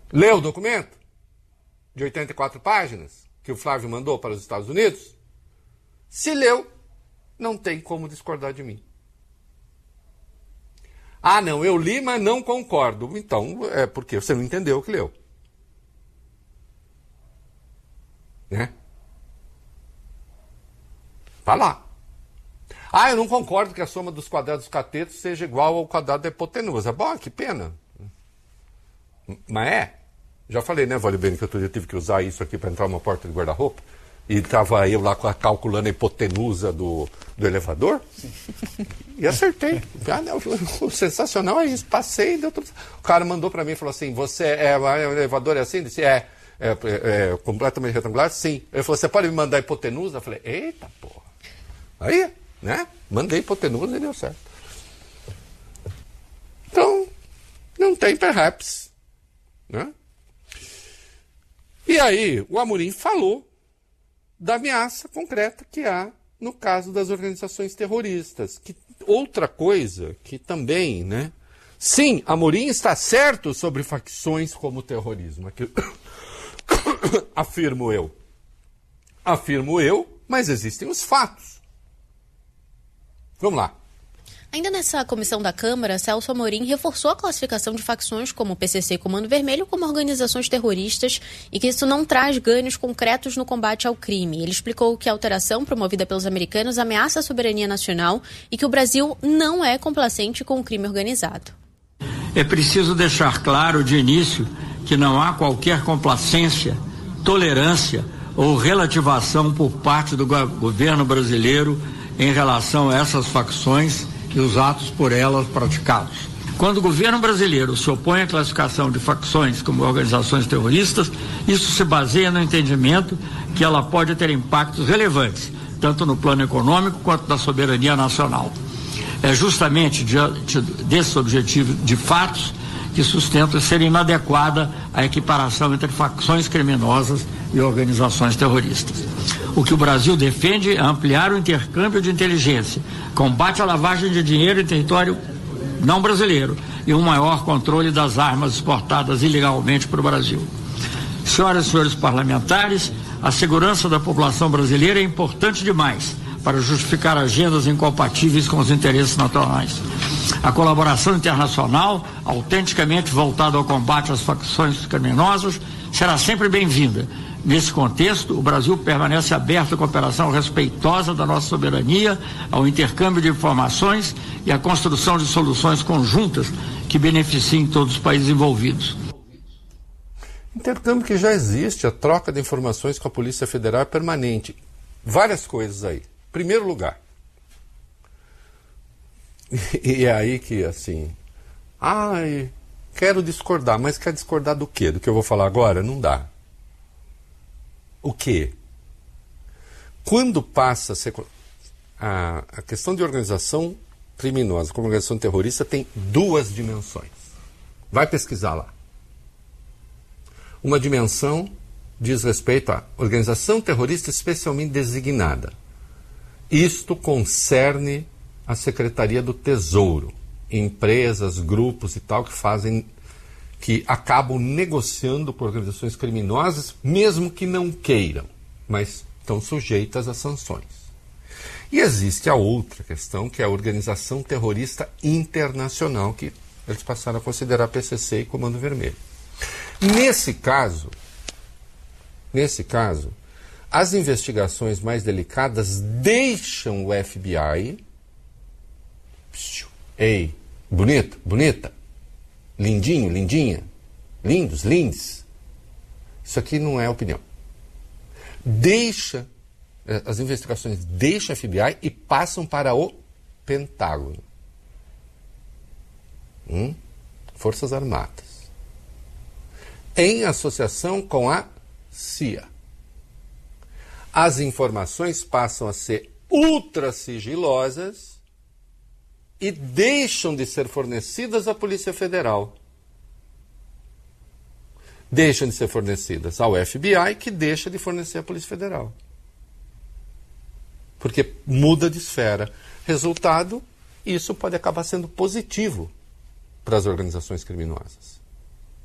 Leu o documento? De 84 páginas, que o Flávio mandou para os Estados Unidos? Se leu, não tem como discordar de mim. Ah, não, eu li, mas não concordo. Então, é porque você não entendeu o que leu. Né? Tá lá. Ah, eu não concordo que a soma dos quadrados dos catetos seja igual ao quadrado da hipotenusa. Bom, que pena. Mas é. Já falei, né, Vale Bene, que eu tive que usar isso aqui para entrar numa porta de guarda-roupa. E estava eu lá calculando a hipotenusa do elevador. E acertei. Ah, não, o sensacional é isso. Passei, deu tudo. O cara mandou para mim e falou assim, o elevador é assim? Eu disse, é completamente retangular? Sim. Ele falou, você pode me mandar a hipotenusa? Eu falei, eita porra. Aí, né? Mandei hipotenusa e deu certo. Então, não tem perhaps. Né? E aí, o Amorim falou da ameaça concreta que há no caso das organizações terroristas. Que outra coisa que também, né? Sim, Amorim está certo sobre facções como o terrorismo. Aqui, afirmo eu. Afirmo eu, mas existem os fatos. Vamos lá. Ainda nessa comissão da Câmara, Celso Amorim reforçou a classificação de facções como o PCC e Comando Vermelho como organizações terroristas e que isso não traz ganhos concretos no combate ao crime. Ele explicou que a alteração promovida pelos americanos ameaça a soberania nacional e que o Brasil não é complacente com o crime organizado. É preciso deixar claro de início que não há qualquer complacência, tolerância ou relativação por parte do governo brasileiro em relação a essas facções e os atos por elas praticados. Quando o governo brasileiro se opõe à classificação de facções como organizações terroristas, isso se baseia no entendimento que ela pode ter impactos relevantes, tanto no plano econômico quanto da soberania nacional. É justamente diante desse objetivo de fatos que sustenta ser inadequada a equiparação entre facções criminosas e organizações terroristas. O que o Brasil defende é ampliar o intercâmbio de inteligência, combate à lavagem de dinheiro em território não brasileiro e um maior controle das armas exportadas ilegalmente para o Brasil. Senhoras e senhores parlamentares, a segurança da população brasileira é importante demais para justificar agendas incompatíveis com os interesses nacionais. A colaboração internacional, autenticamente voltada ao combate às facções criminosas, será sempre bem-vinda. Nesse contexto, o Brasil permanece aberto à cooperação respeitosa da nossa soberania, ao intercâmbio de informações e à construção de soluções conjuntas que beneficiem todos os países envolvidos. Intercâmbio que já existe, a troca de informações com a Polícia Federal é permanente. Várias coisas aí. Primeiro lugar. E é aí que, assim... Ai, quero discordar, mas quer discordar do quê? Do que eu vou falar agora? Não dá. O quê? Quando passa a ser... A questão de organização criminosa como organização terrorista tem duas dimensões. Vai pesquisar lá. Uma dimensão diz respeito à organização terrorista especialmente designada. Isto concerne a Secretaria do Tesouro, empresas, grupos e tal que acabam negociando com organizações criminosas, mesmo que não queiram, mas estão sujeitas a sanções. E existe a outra questão, que é a organização terrorista internacional, que eles passaram a considerar PCC e Comando Vermelho. Nesse caso, as investigações mais delicadas deixam o FBI... Ei, bonito, bonita, lindinho, lindinha, lindos, lindes. Isso aqui não é opinião. As investigações deixam a FBI e passam para o Pentágono. Forças Armadas. Em associação com a CIA. As informações passam a ser ultra sigilosas e deixam de ser fornecidas à Polícia Federal. Deixam de ser fornecidas ao FBI, que deixa de fornecer à Polícia Federal. Porque muda de esfera. Resultado, isso pode acabar sendo positivo para as organizações criminosas.